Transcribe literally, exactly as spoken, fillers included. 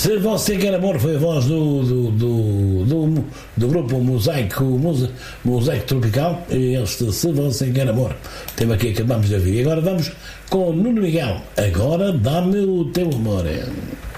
Se Você Quer Amor foi a voz do, do, do, do, do grupo Mosaico, Mosaico Tropical, e este Se Você Quer Amor, teve aqui, acabamos de ouvir. E agora vamos com Nuno Miguel, Agora Dá-me o Teu Amor.